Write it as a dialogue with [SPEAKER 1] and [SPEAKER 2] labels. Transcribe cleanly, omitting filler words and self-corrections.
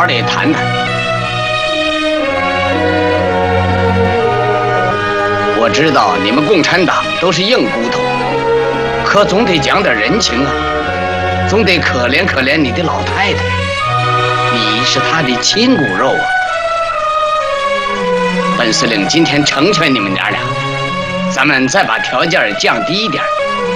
[SPEAKER 1] 的谈谈。我知道你们共产党都是硬骨头，可总得讲点人情啊，总得可怜可怜你的老太太，你是她的亲骨肉啊。本司令今天成全你们娘俩，咱们再把条件降低一点。